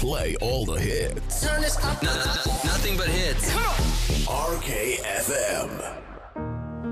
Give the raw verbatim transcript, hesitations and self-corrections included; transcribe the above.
play all the hits. Turn this up. Nothing but